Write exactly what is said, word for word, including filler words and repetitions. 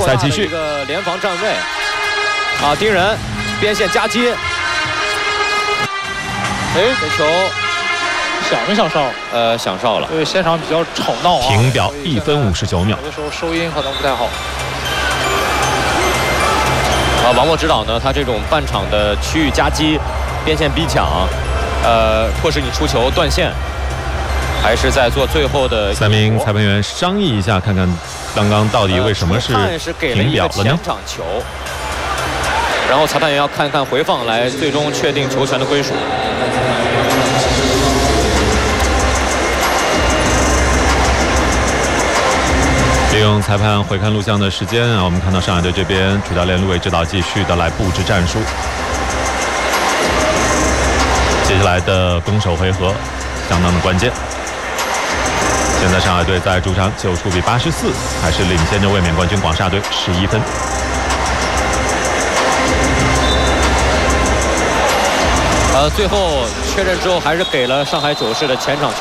赛继续。 一个联防站位，啊，盯人，边线夹击。哎，这球响没响哨？ 呃，响哨了。 因为现场比较吵闹啊。 停表一分五十九秒。 有的时候收音可能不太好。 啊，王默指导呢，他这种半场的区域夹击、边线逼抢，呃，迫使你出球断线，还是在做最后的。 三名裁判员商议一下，看看刚刚到底为什么是停表了呢？ 前场球，然后裁判员要看看回放，来最终确定球权的归属。 利用裁判回看录像的时间啊，我们看到上海队这边主教练陆伟指导继续的来布置战术。接下来的攻守回合相当的关键。现在上海队在主场九十五比八十四，还是领先着卫冕冠军广厦队十一分。 呃，最后确认之后，还是给了上海九世的前场球。